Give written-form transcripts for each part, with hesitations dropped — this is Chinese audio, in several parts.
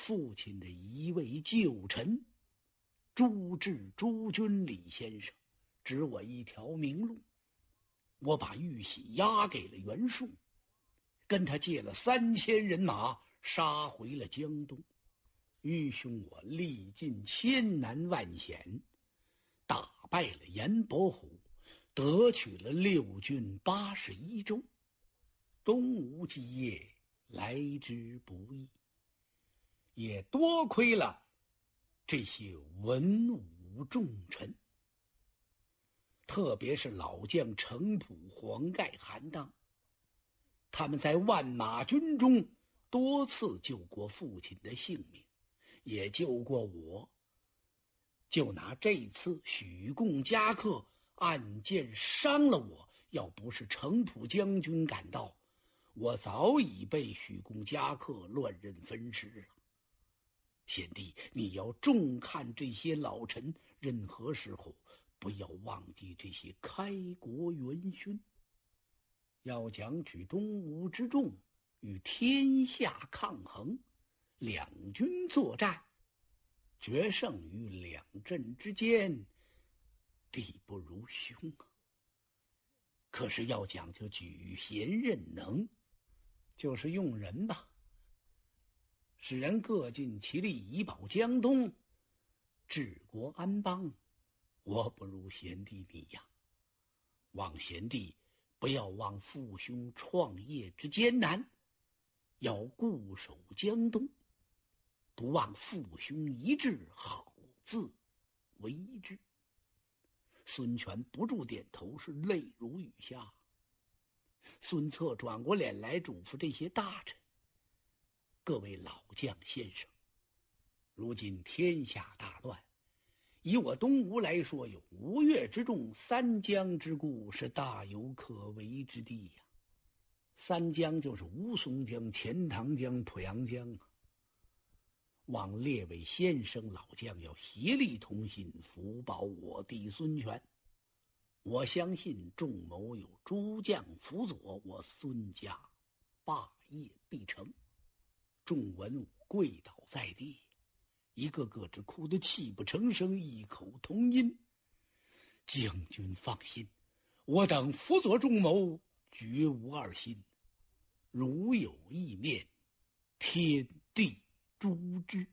父亲的一位旧臣朱治朱君李先生指我一条明路，我把玉玺押给了袁术，跟他借了3000人马，杀回了江东。玉兄我历尽千难万险，打败了严伯虎，得取了6郡81州，东吴基业来之不易，也多亏了这些文武重臣，特别是老将程普、黄盖、韩当，他们在万马军中多次救过父亲的性命，也救过我。就拿这次许贡加克暗箭伤了我，要不是程普将军赶到，我早已被许贡加克乱刃分尸了。贤弟，你要重看这些老臣，任何时候不要忘记这些开国元勋。要讲举东吴之众与天下抗衡，两军作战，决胜于两阵之间，地不如兄啊。可是要讲究举贤任能，就是用人吧，使人各尽其力，以保江东，治国安邦。我不如贤弟你呀，望贤弟不要忘父兄创业之艰难，要固守江东，不忘父兄一志，好自为之。孙权不住点头，是泪如雨下。孙策转过脸来嘱咐这些大臣：各位老将先生，如今天下大乱，以我东吴来说，有吴越之众，3江之固，是大有可为之地呀。3江就是吴淞江、钱塘江、濮阳江啊。望列位先生老将要协力同心，辅保我弟孙权。我相信众谋有诸将辅佐，我孙家霸业必成。众文武跪倒在地，一个个只哭得泣不成声，异口同音：将军放心，我等辅佐众谋，绝无二心。如有意念，天地诛之。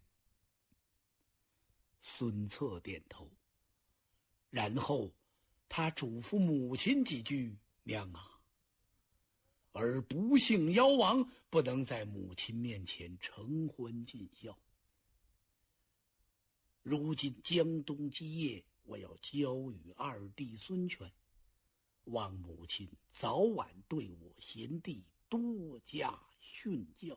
孙策点头，然后他嘱咐母亲几句：娘啊，儿不幸夭亡，不能在母亲面前承欢尽孝。如今江东基业，我要交与二弟孙权，望母亲早晚对我贤弟多加训教。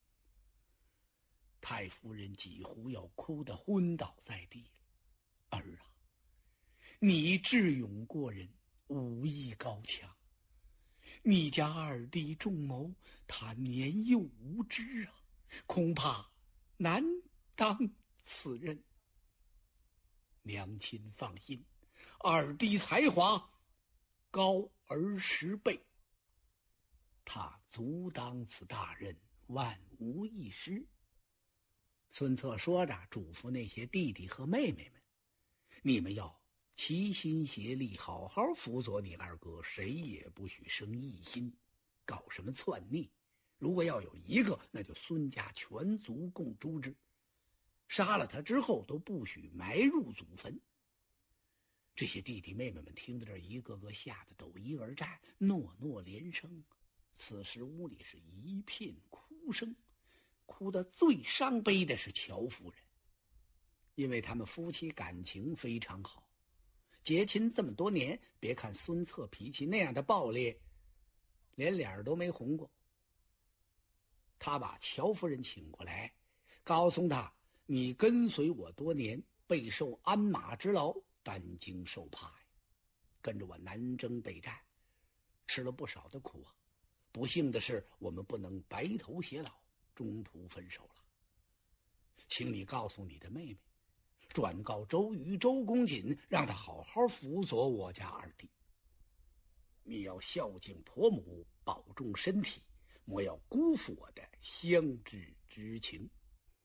太夫人几乎要哭得昏倒在地了。儿啊，你智勇过人，武艺高强，你家二弟仲谋，他年幼无知啊，恐怕难当此任。娘亲放心，二弟才华高儿10倍，他足当此大任，万无一失。孙策说着，嘱咐那些弟弟和妹妹们：你们要齐心协力，好好辅佐你二哥，谁也不许生异心，搞什么篡逆。如果要有一个，那就孙家全族共诛之，杀了他之后都不许埋入祖坟。这些弟弟妹妹们听到这儿，一个个吓得抖衣而战，诺诺连声。此时屋里是一片哭声，哭得最伤悲的是乔夫人，因为他们夫妻感情非常好，结亲这么多年，别看孙策脾气那样的暴烈，连脸都没红过。他把乔夫人请过来，告诉他：你跟随我多年，备受鞍马之劳，担惊受怕呀，跟着我南征北战，吃了不少的苦啊。不幸的是，我们不能白头偕老，中途分手了。请你告诉你的妹妹，转告周瑜、周公瑾，让他好好辅佐我家二弟。你要孝敬婆母，保重身体，莫要辜负我的相知之情。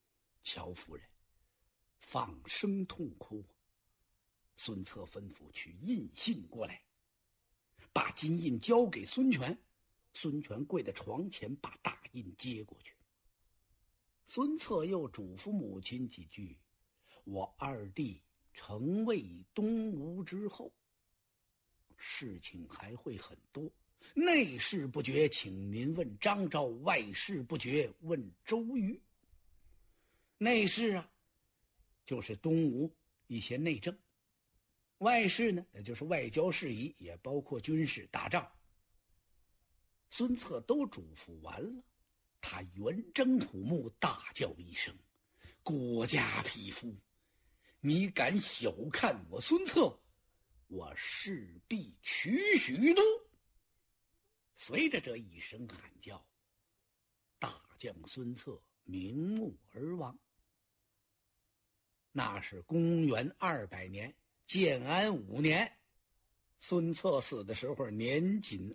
乔夫人放声痛哭。孙策吩咐去印信过来，把金印交给孙权。孙权跪在床前，把大印接过去。孙策又嘱咐母亲几句：我二弟成为东吴之后，事情还会很多，内事不决，请您问张昭；外事不决，问周瑜。内事啊，就是东吴一些内政；外事呢，那就是外交事宜，也包括军事打仗。孙策都嘱咐完了，他圆睁虎目，大叫一声：郭家匹夫，你敢小看我孙策，我势必取许都！随着这一声喊叫，大将孙策瞑目而亡。那是公元200年，建安5年，孙策死的时候年仅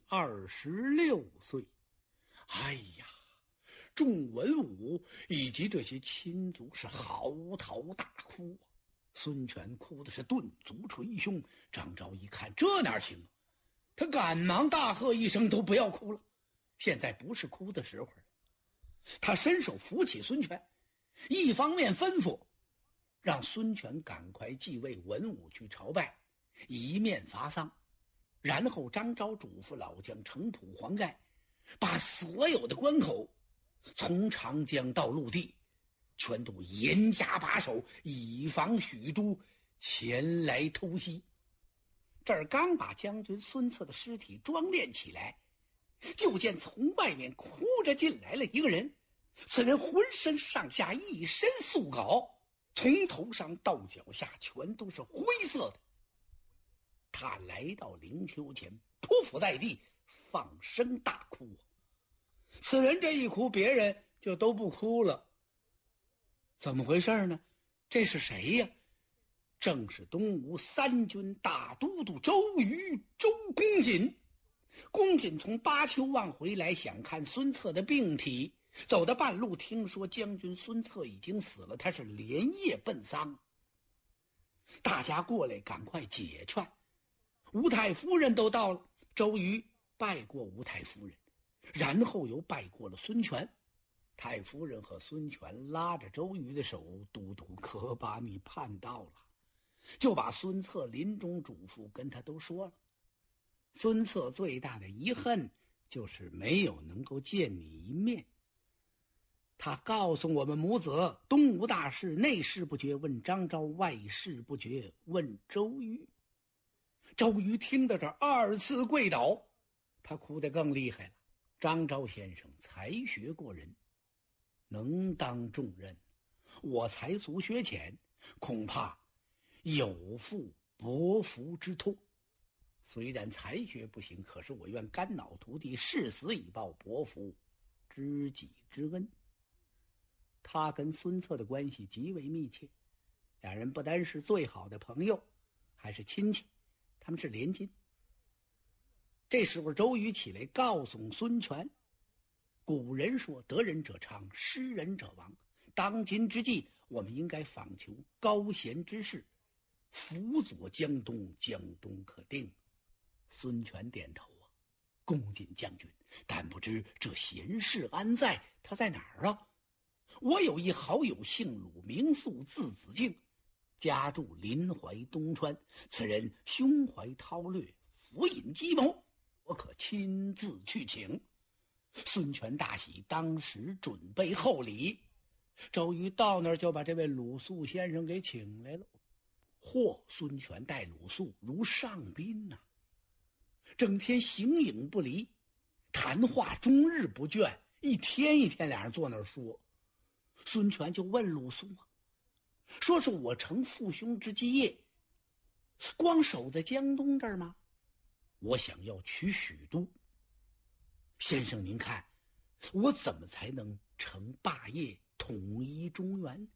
26岁。哎呀，众文武以及这些亲族是嚎啕大哭啊！孙权哭的是顿足捶胸。张昭一看这哪行啊，他赶忙大喝一声：都不要哭了，现在不是哭的时候了。他伸手扶起孙权，一方面吩咐让孙权赶快继位，文武去朝拜，一面伐丧。然后张昭嘱咐老将程普、黄盖，把所有的关口从长江到陆地全都严加把守，以防许都前来偷袭。这儿刚把将军孙策的尸体装殓起来，就见从外面哭着进来了一个人。此人浑身上下一身素稿，从头上到脚下全都是灰色的。他来到灵丘前，匍匐在地，放声大哭。此人这一哭，别人就都不哭了。怎么回事呢？这是谁呀？正是东吴3军大都督周瑜，周公瑾。公瑾从巴丘望回来，想看孙策的病体，走到半路，听说将军孙策已经死了，他是连夜奔丧。大家过来赶快解劝。吴太夫人都到了，周瑜拜过吴太夫人，然后又拜过了孙权。太夫人和孙权拉着周瑜的手：都督可把你盼到了。就把孙策临终嘱咐跟他都说了。孙策最大的遗恨就是没有能够见你一面。他告诉我们母子，东吴大事，内事不决问张昭，外事不决问周瑜。周瑜听到这2次跪倒，他哭得更厉害了。张昭先生才学过人，能当重任，我才疏学浅，恐怕有负伯服之痛。虽然才学不行，可是我愿肝脑涂地，誓死以报伯服知己之恩。他跟孙策的关系极为密切，两人不单是最好的朋友，还是亲戚，他们是连襟。这时候周瑜起来告诉孙权，古人说得人者昌，失人者亡，当今之际，我们应该访求高贤之士，辅佐江东，江东可定。孙权点头啊，恭谨将军，但不知这贤士安在？他在哪儿啊？我有一好友姓鲁，名肃，字子敬，家住临淮东川。此人胸怀韬略，俯隐计谋，我可亲自去请。孙权大喜，当时准备厚礼。周瑜到那儿就把这位鲁肃先生给请来了。嚯，孙权待鲁肃如上宾呐，整天形影不离，谈话终日不倦，一天一天俩人坐那儿说。孙权就问鲁肃啊，说是我承父兄之基业，光守在江东这儿吗？我想要取许都，先生您看我怎么才能成霸业，统一中原？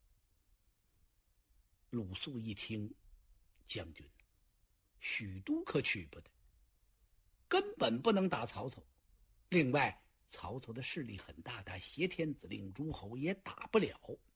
鲁肃一听，将军，许都可取不得，根本不能打曹操。另外曹操的势力很大，他挟天子令诸侯也打不了。